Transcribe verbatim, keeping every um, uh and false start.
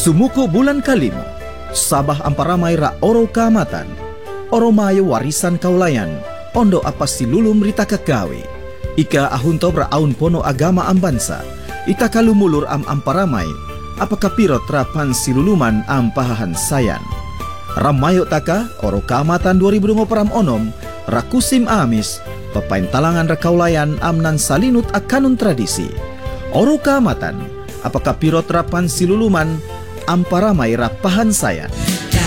Sumuko bulan kalima, sabah amparamay ra oro kaamatan, oro mayo warisan kaulayan, ondo apa silulum rita kagawe. Ika ahunto ra aun pono agama am bansa, ita kalumulur am amparamay, apa kapirot rapan siluluman am pahahan sayan. Ramayo taka oro kaamatan dua ribu dua puluh onom, rakusim amis, papain talangan ra kaulayan amnan salinut akanun tradisi. Oro kaamatan, apakah pirot rapan siluluman amparamay rapahan sayan.